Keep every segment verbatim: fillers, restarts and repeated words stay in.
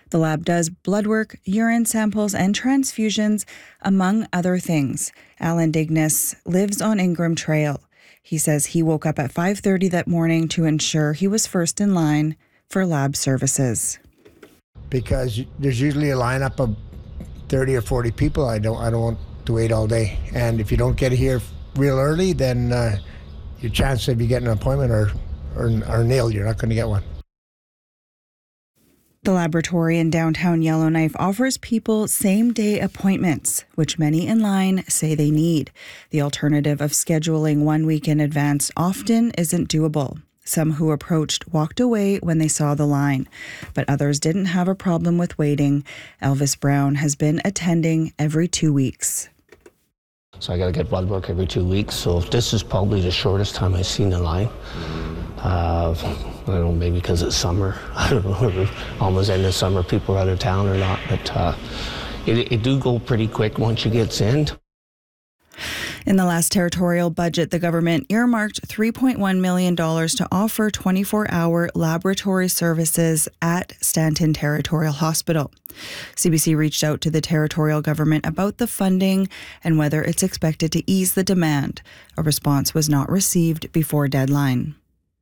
The lab does blood work, urine samples, and transfusions, among other things. Alan Dignas lives on Ingram Trail. He says he woke up at five thirty that morning to ensure he was first in line for lab services. Because there's usually a lineup of thirty or forty people. I don't I don't want to wait all day. And if you don't get here real early, then uh, your chance of you getting an appointment are, are, are nil. You're not going to get one. The laboratory in downtown Yellowknife offers people same-day appointments, which many in line say they need. The alternative of scheduling one week in advance often isn't doable. Some who approached walked away when they saw the line, but others didn't have a problem with waiting. Elvis Brown has been attending every two weeks. So I got to get blood work every two weeks, so this is probably the shortest time I've seen the line. Uh, I don't know, maybe because it's summer. I don't know, almost end of summer, people are out of town or not, but uh, it, it do go pretty quick once you get in. In the last territorial budget, the government earmarked three point one million dollars to offer twenty-four hour laboratory services at Stanton Territorial Hospital. C B C reached out to the territorial government about the funding and whether it's expected to ease the demand. A response was not received before deadline.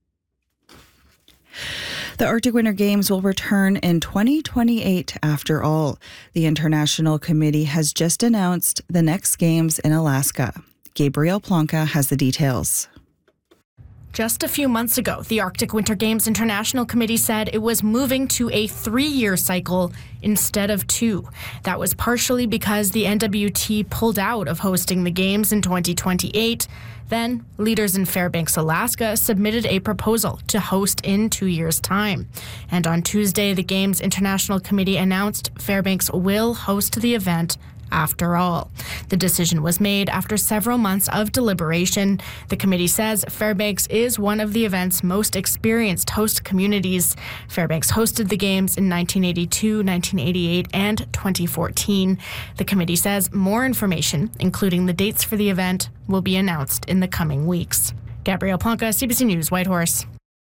The Arctic Winter Games will return in twenty twenty-eight after all. The International Committee has just announced the next Games in Alaska. Gabrielle Plonka has the details. Just a few months ago, the Arctic Winter Games International Committee said it was moving to a three-year cycle instead of two. That was partially because the N W T pulled out of hosting the Games in twenty twenty-eight. Then, leaders in Fairbanks, Alaska submitted a proposal to host in two years' time. And on Tuesday, the Games International Committee announced Fairbanks will host the event after all. The decision was made after several months of deliberation. The committee says Fairbanks is one of the event's most experienced host communities. Fairbanks hosted the Games in nineteen eighty-two, nineteen eighty-eight, and twenty fourteen. The committee says more information, including the dates for the event, will be announced in the coming weeks. Gabrielle Plonka, C B C News, Whitehorse.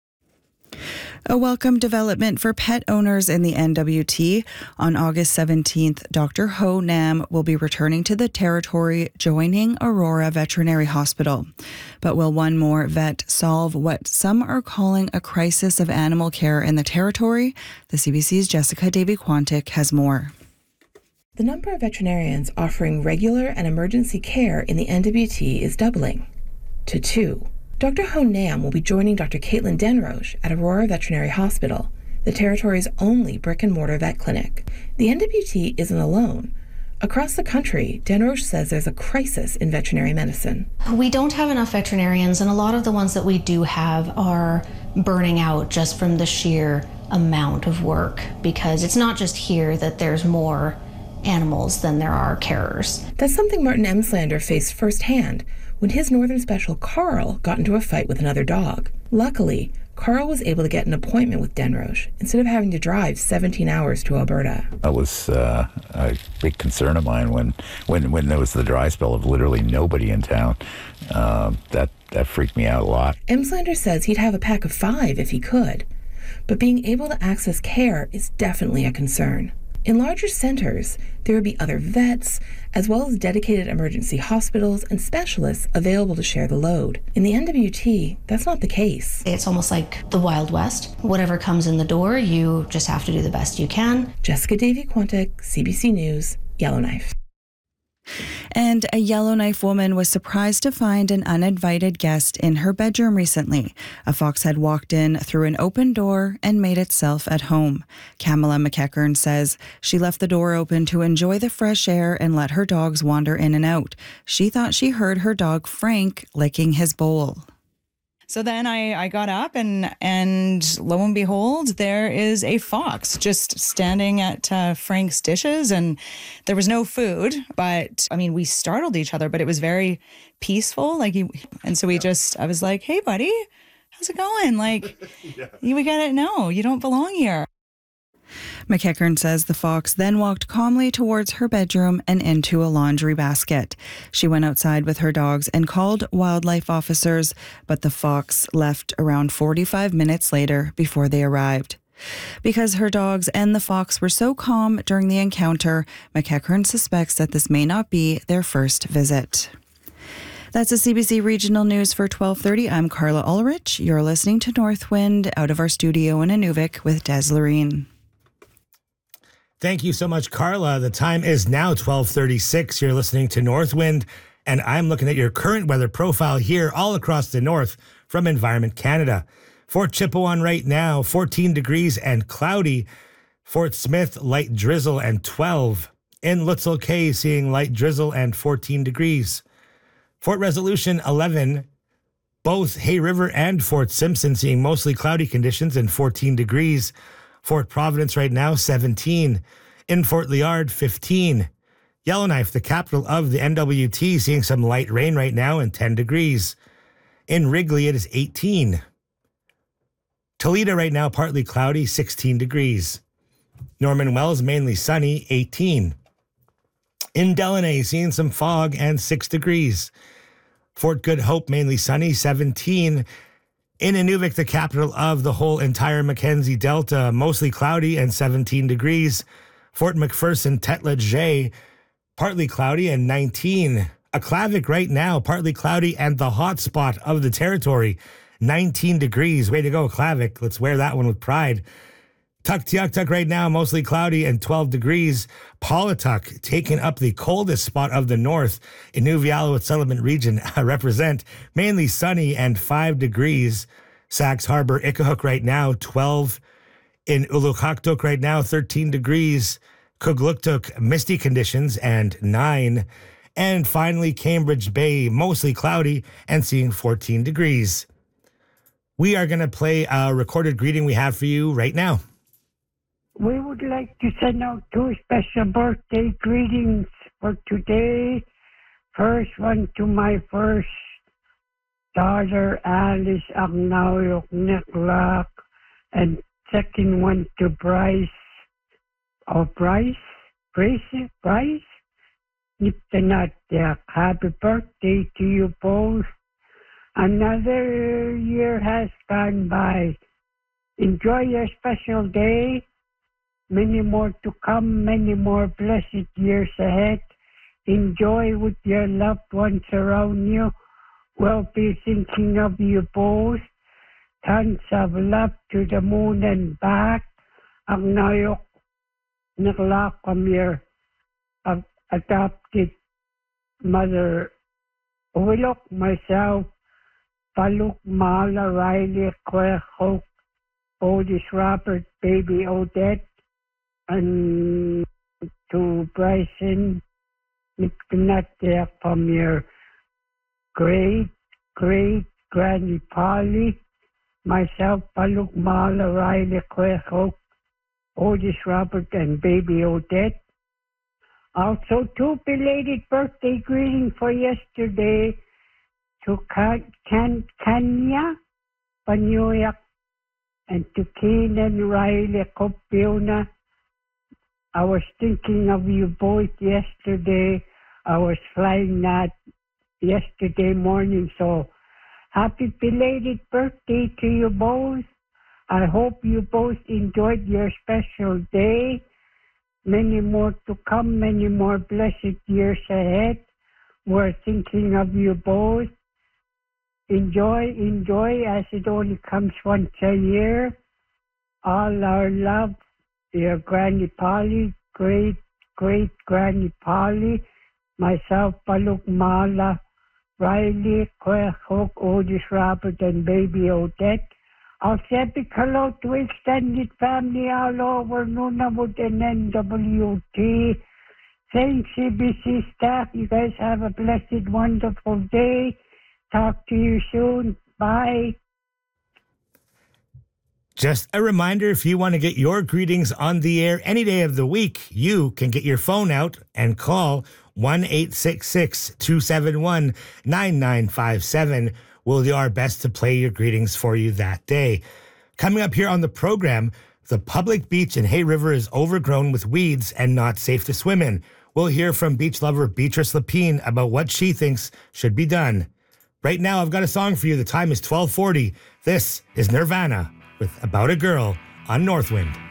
A welcome development for pet owners in the N W T. On August seventeenth, Doctor Ho Nam will be returning to the territory, joining Aurora Veterinary Hospital. But will one more vet solve what some are calling a crisis of animal care in the territory? The C B C's Jessica Davy-Quantick has more. The number of veterinarians offering regular and emergency care in the N W T is doubling to two. Doctor Ho Nam will be joining Doctor Caitlin Denroche at Aurora Veterinary Hospital, the territory's only brick-and-mortar vet clinic. The N W T isn't alone. Across the country, Denroche says there's a crisis in veterinary medicine. We don't have enough veterinarians, and a lot of the ones that we do have are burning out just from the sheer amount of work, because it's not just here that there's more animals than there are carers. That's something Martin Emslander faced firsthand when his Northern Special Carl got into a fight with another dog. Luckily, Carl was able to get an appointment with Denroche instead of having to drive seventeen hours to Alberta. That was uh, a big concern of mine when, when, when there was the dry spell of literally nobody in town. Uh, that, that freaked me out a lot. Emslander says he'd have a pack of five if he could, but being able to access care is definitely a concern. In larger centers, there would be other vets, as well as dedicated emergency hospitals and specialists available to share the load. In the N W T, that's not the case. It's almost like the Wild West. Whatever comes in the door, you just have to do the best you can. Jessica Davy-Quantick, C B C News, Yellowknife. And a Yellowknife woman was surprised to find an uninvited guest in her bedroom recently. A fox had walked in through an open door and made itself at home. Kamala McEachern says she left the door open to enjoy the fresh air and let her dogs wander in and out. She thought she heard her dog Frank licking his bowl. So then I, I got up and and lo and behold, there is a fox just standing at uh, Frank's dishes, and there was no food. But I mean, we startled each other, but it was very peaceful. Like, he, and so we just, I was like, "Hey, buddy, how's it going? Like, yeah. you we gotta know you don't belong here." McEachern says the fox then walked calmly towards her bedroom and into a laundry basket. She went outside with her dogs and called wildlife officers, but the fox left around forty-five minutes later before they arrived. Because her dogs and the fox were so calm during the encounter, McEachern suspects that this may not be their first visit. That's the C B C Regional News for twelve thirty. I'm Carla Ulrich. You're listening to Northwind out of our studio in Inuvik with Des Loreen. Thank you so much, Carla. The time is now twelve thirty-six. You're listening to Northwind, and I'm looking at your current weather profile here all across the north from Environment Canada. Fort Chipewyan right now, fourteen degrees and cloudy. Fort Smith, light drizzle and twelve. In Lutzel Cay, seeing light drizzle and fourteen degrees. Fort Resolution, eleven. Both Hay River and Fort Simpson seeing mostly cloudy conditions and fourteen degrees. Fort Providence right now, seventeen. In Fort Liard, fifteen. Yellowknife, the capital of the N W T, seeing some light rain right now and ten degrees. In Wrigley, it is eighteen. Toledo right now, partly cloudy, sixteen degrees. Norman Wells, mainly sunny, eighteen. In Delaney, seeing some fog and six degrees. Fort Good Hope, mainly sunny, seventeen. In Inuvik, the capital of the whole entire Mackenzie Delta, mostly cloudy and seventeen degrees. Fort McPherson, Tetla-Jay, partly cloudy and nineteen. Aklavik right now, partly cloudy and the hot spot of the territory, nineteen degrees. Way to go, Aklavik. Let's wear that one with pride. Tuktoyaktuk right now, mostly cloudy and twelve degrees. Paulatuk taking up the coldest spot of the north. Inuvialuit Settlement Region represent mainly sunny and five degrees. Sax Harbor, Ikahook right now, twelve. In Ulukaktuk right now, thirteen degrees. Kugluktuk, misty conditions and nine. And finally, Cambridge Bay, mostly cloudy and seeing fourteen degrees. We are going to play a recorded greeting we have for you right now. We would like to send out two special birthday greetings for today. First one to my first daughter, Alice Agnauyok Niklak, and second one to Bryce, or Bryce, Bryce, Bryce, Niptanatyak. Happy birthday to you both. Another year has gone by. Enjoy your special day. Many more to come, many more blessed years ahead. Enjoy with your loved ones around you. We'll be thinking of you both. Tons of love to the moon and back. Ang nayok naglak from your adopted mother. Wilok, myself, Paluk, Mala, Riley, Kwehok, Otis, Robert, baby Odette, and to Bryson, Niptanatyak from your great, great Granny Polly, myself, Paluk, Mala, Riley, Kwehok, Otis, Robert, and baby Odette. Also, two belated birthday greetings for yesterday to Kan- Kan- Kanya Panyuyak and to Keenan Riley Kopiona. I was thinking of you both yesterday. I was flying that yesterday morning, so happy belated birthday to you both. I hope you both enjoyed your special day. Many more to come, many more blessed years ahead. We're thinking of you both. Enjoy, enjoy, as it only comes once a year. All our love, your Granny Polly, great, great Granny Polly, myself, Paluk Mala, Riley, Kwehok, Otis, Robert, and baby Odette. I'll say a big hello to extended family all over Nunavut and N W T. Thanks, C B C staff. You guys have a blessed, wonderful day. Talk to you soon. Bye. Just a reminder, if you want to get your greetings on the air any day of the week, you can get your phone out and call one eight six six, two seven one, nine nine five seven. We'll do our best to play your greetings for you that day. Coming up here on the program, the public beach in Hay River is overgrown with weeds and not safe to swim in. We'll hear from beach lover Beatrice Lapine about what she thinks should be done. Right now, I've got a song for you. The time is twelve forty. This is Nirvana with About a Girl on Northwind.